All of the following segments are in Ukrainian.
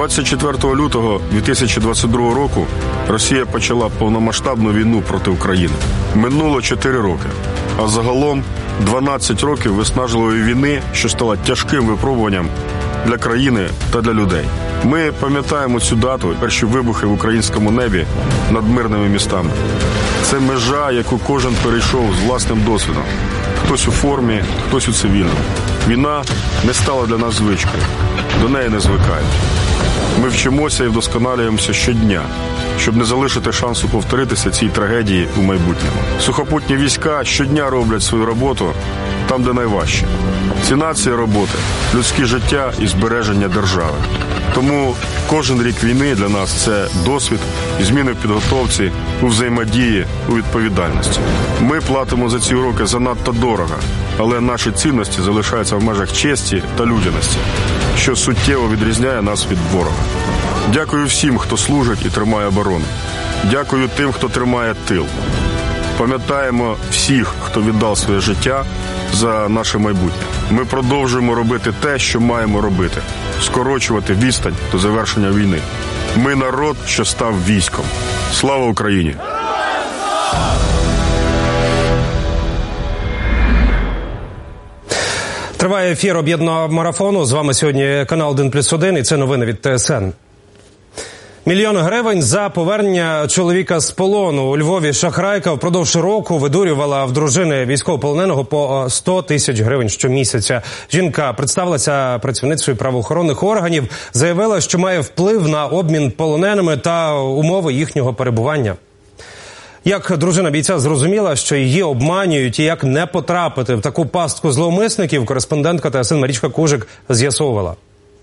24 лютого 2022 року Росія почала повномасштабну війну проти України. Минуло 4 роки, а загалом 12 років виснажливої війни, що стала тяжким випробуванням для країни та для людей. Ми пам'ятаємо цю дату, перші вибухи в українському небі над мирними містами. Це межа, яку кожен перейшов з власним досвідом. Хтось у формі, хтось у цивільному. Війна не стала для нас звичкою. До неї не звикають. Ми вчимося і вдосконалюємося щодня, щоб не залишити шансу повторитися цій трагедії у майбутньому. Сухопутні війська щодня роблять свою роботу там, де найважче. Ціна цієї роботи – людське життя і збереження держави. Тому кожен рік війни для нас – це досвід і зміни в підготовці, у взаємодії, у відповідальності. Ми платимо за ці уроки занадто дорого, але наші цінності залишаються в межах честі та людяності, що суттєво відрізняє нас від ворога. Дякую всім, хто служить і тримає оборону. Дякую тим, хто тримає тил. Пам'ятаємо всіх, хто віддав своє життя за наше майбутнє. Ми продовжуємо робити те, що маємо робити – скорочувати відстань до завершення війни. Ми народ, що став військом. Слава Україні! Триває ефір об'єднаного марафону. З вами сьогодні канал 1+1 і це новини від ТСН. 1 мільйон гривень за повернення чоловіка з полону. У Львові шахрайка впродовж року видурювала в дружини військовополоненого по 100 тисяч гривень щомісяця. Жінка представилася працівницею правоохоронних органів, заявила, що має вплив на обмін полоненими та умови їхнього перебування. Як дружина бійця зрозуміла, що її обманюють і як не потрапити в таку пастку зловмисників, кореспондентка ТСН Марічка Кужик з'ясовувала.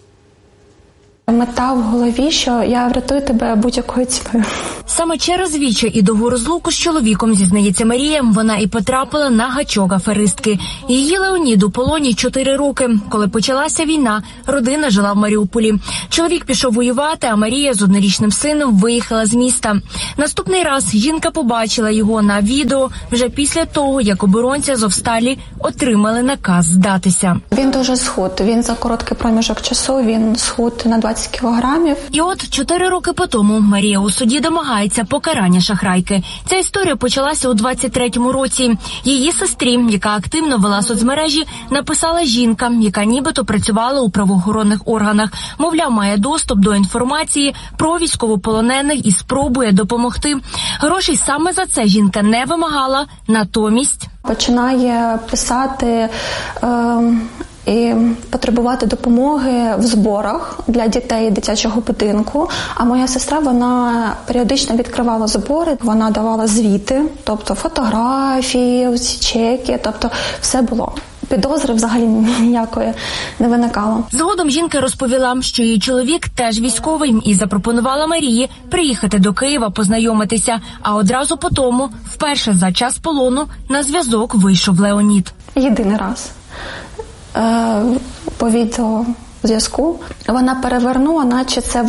Мета в голові, що я врятую тебе будь-якою ціною. Саме через віче і довгу розлуку з чоловіком, зізнається Марія, вона і потрапила на гачок аферистки. Її Леонід у полоні 4 роки. Коли почалася війна, родина жила в Маріуполі. Чоловік пішов воювати, а Марія з 1-річним сином виїхала з міста. Наступний раз жінка побачила його на відео вже після того, як оборонці Азовсталі отримали наказ здатися. Він дуже схуд. Він за короткий проміжок часу, він схуд на 20 кілограмів. І от 4 роки по тому Марія у суді домагається покарання шахрайки. Ця історія почалася у 23-му році. Її сестрі, яка активно вела соцмережі, написала жінка, яка нібито працювала у правоохоронних органах. Мовляв, має доступ до інформації про військовополонених і спробує допомогти. Грошей саме за це жінка не вимагала, натомість починає писати і потребувати допомоги в зборах для дітей дитячого будинку. А моя сестра, вона періодично відкривала збори, вона давала звіти, тобто фотографії, чеки, тобто все було. Підозри взагалі ніякої не виникало. Згодом жінка розповіла, що її чоловік теж військовий і запропонувала Марії приїхати до Києва познайомитися. А одразу по тому, вперше за час полону, на зв'язок вийшов Леонід. Єдиний раз. По відеозв'язку вона перевернула, наче це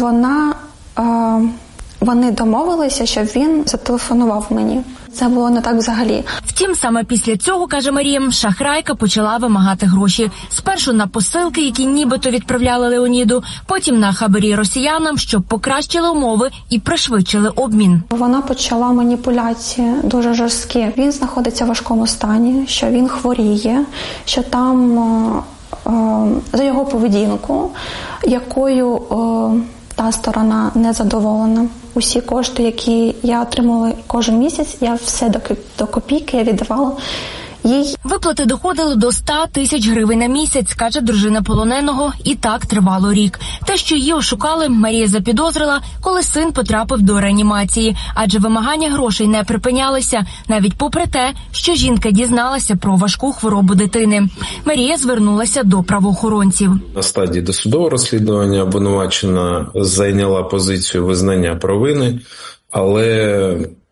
вони домовилися, щоб він зателефонував мені. Це було не так взагалі. Втім, саме після цього, каже Марія, шахрайка почала вимагати гроші. Спершу на посилки, які нібито відправляли Леоніду, потім на хабарі росіянам, щоб покращили умови і пришвидшили обмін. Вона почала маніпуляції дуже жорсткі. Він знаходиться в важкому стані, що він хворіє, що там за його поведінку, якою та сторона не задоволена. Усі кошти, які я отримала кожен місяць, я все до копійки я віддавала їй. Виплати доходили до 100 тисяч гривень на місяць, каже дружина полоненого, і так тривало рік. Те, що її ошукали, Марія запідозрила, коли син потрапив до реанімації, адже вимагання грошей не припинялися, навіть попри те, що жінка дізналася про важку хворобу дитини. Марія звернулася до правоохоронців. На стадії досудового розслідування обвинувачена зайняла позицію визнання провини, але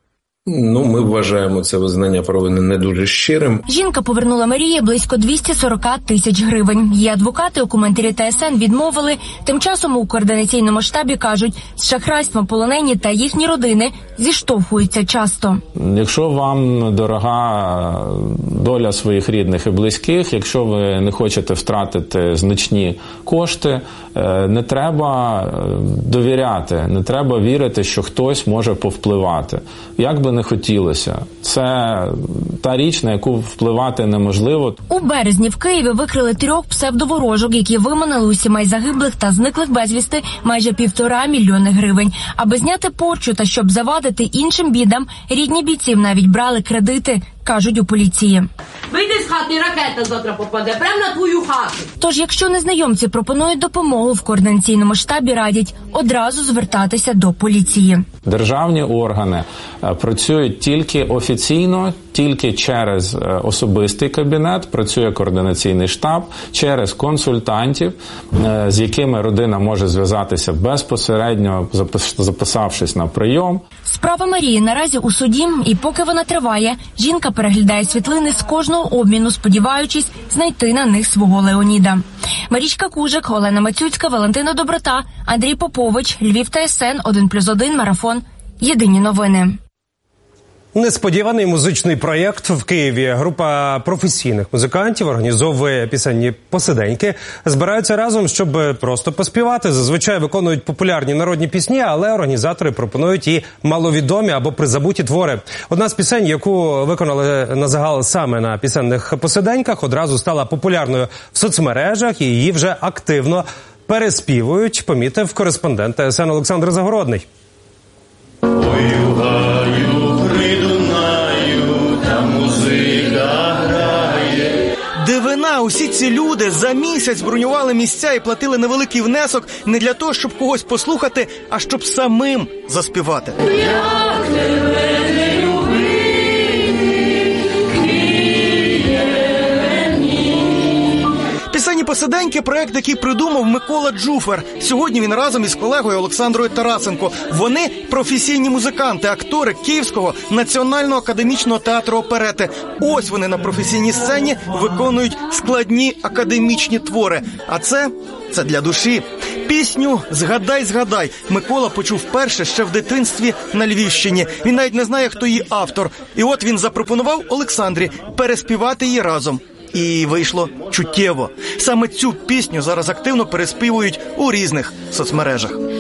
Ми вважаємо це визнання провини не дуже щирим. Жінка повернула Марії близько 240 тисяч гривень. Її адвокати у коментарі ТСН відмовили. Тим часом у координаційному штабі кажуть, з шахрайством полонені та їхні родини зіштовхуються часто. Якщо вам дорога доля своїх рідних і близьких, якщо ви не хочете втратити значні кошти, не треба довіряти, не треба вірити, що хтось може повпливати. Як би не хотілося. Це та річ, на яку впливати неможливо. У березні в Києві викрили 3 псевдоворожок, які виманили у сімей загиблих та зниклих безвісти майже 1,5 мільйони гривень. Аби зняти порчу та щоб завадити іншим бідам, рідні бійців навіть брали кредити, кажуть у поліції. Вийди з хати, ракета завтра попаде, прямо на твою хату. Тож, якщо незнайомці пропонують допомогу, в координаційному штабі радять одразу звертатися до поліції. Державні органи працюють тільки офіційно, тільки через особистий кабінет, працює координаційний штаб, через консультантів, з якими родина може зв'язатися безпосередньо, записавшись на прийом. Справа Марії наразі у суді, і поки вона триває, жінка переглядає світлини з кожного обміну, сподіваючись знайти на них свого Леоніда. Марічка Кужик, Олена Мацюцька, Валентина Доброта, Андрій Попович, Львів ТСН, 1+1, Марафон. Єдині новини. Несподіваний музичний проєкт в Києві. Група професійних музикантів організовує пісенні посиденьки. Збираються разом, щоб просто поспівати. Зазвичай виконують популярні народні пісні, але організатори пропонують і маловідомі або призабуті твори. Одна з пісень, яку виконали на загал саме на пісенних посиденьках, одразу стала популярною в соцмережах і її вже активно переспівують, помітив кореспондент ТСН Олександр Загородний. Дивина, усі ці люди за місяць бронювали місця і платили невеликий внесок не для того, щоб когось послухати, а щоб самим заспівати. Як тебе не любити, пісенні посиденьки – проект, який придумав Микола Джуфер. Сьогодні він разом із колегою Олександрою Тарасенко. Вони професійні музиканти, актори Київського національного академічного театру оперети. Ось вони на професійній сцені виконують складні академічні твори. А це для душі. Пісню «Згадай, згадай» Микола почув вперше ще в дитинстві на Львівщині. Він навіть не знає, хто її автор. І от він запропонував Олександрі переспівати її разом. І вийшло чуттєво. Саме цю пісню зараз активно переспівують у різних соцмережах.